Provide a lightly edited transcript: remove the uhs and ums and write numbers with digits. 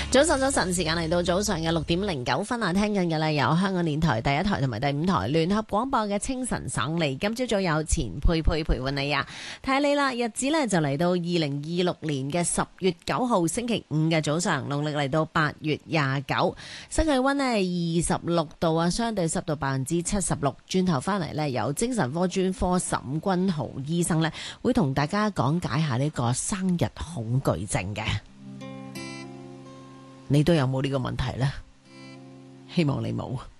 早晨，早晨，時間嚟到早上嘅6:09啊！聽緊嘅咧有香港電台第一台同埋第五台聯合廣播嘅清晨省利。今朝早有錢佩佩陪伴你啊！睇下你啦，日子呢就嚟到2026年嘅10月9號星期五嘅早上，農曆嚟到8月29，室氣溫呢26度啊，相對濕度76%。轉頭翻嚟呢，有精神科專科沈君豪醫生呢會同大家講解下呢個生日恐懼症嘅。你都有冇呢個問題呢？希望你冇。